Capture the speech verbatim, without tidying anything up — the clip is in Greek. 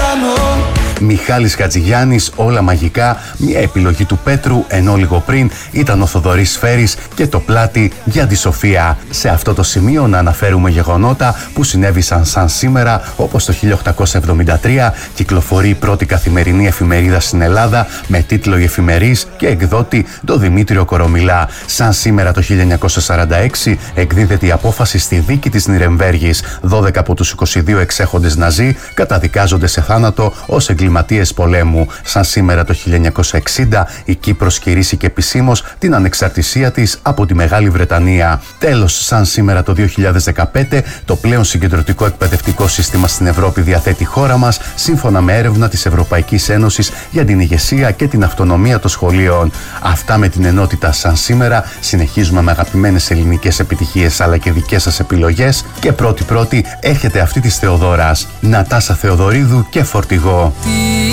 Μιχάλης Χατζηγιάννης, όλα μαγικά, μια επιλογή του Πέτρου, ενώ λίγο πριν ήταν ο Θοδωρής Σφαίρης και το πλάτη για τη Σοφία. Σε αυτό το σημείο να αναφέρουμε γεγονότα που συνέβησαν σαν σήμερα, όπως το χίλια οκτακόσια εβδομήντα τρία κυκλοφορεί η πρώτη καθημερινή εφημερίδα στην Ελλάδα με τίτλο «Η Εφημερής» και εκδότη τον Δημήτριο Κορομιλά. Σαν σήμερα το χίλια εννιακόσια σαράντα έξι εκδίδεται η απόφαση στη δίκη της Νιρεμβέργης. δώδεκα από τους είκοσι δύο εξέχοντες Ναζί καταδικάζονται σε θάνατο ως εγκληματίες πολέμου. Σαν σήμερα το χίλια εννιακόσια εξήντα η Κύπρος κηρύσσηκε επισήμως την ανεξαρτησία της από τη Μεγάλη Βρετανία. Τέλος, σαν σήμερα το δύο χιλιάδες δεκαπέντε το πλέον συγκεντρωτικό εκπαιδευτικό σύστημα στην Ευρώπη διαθέτει η χώρα μας, σύμφωνα με έρευνα της Ευρωπαϊκής Ένωσης για την ηγεσία και την αυτονομία των σχολείων. Αυτά με την ενότητα σαν σήμερα. Συνεχίζουμε με αγαπημένες ελληνικές επιτυχίες αλλά και δικές σας επιλογές και πρώτη-πρώτη έρχεται αυτή της Θεοδόρας, Νατάσα Θεοδωρίδου και Φορτηγό.